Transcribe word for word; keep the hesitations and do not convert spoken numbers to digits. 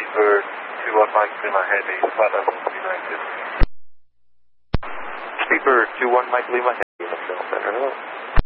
Speedbird two one Mike Lima Heavy, flight level three nine two. Speedbird two one Mike Lima Heavy, Center, hello.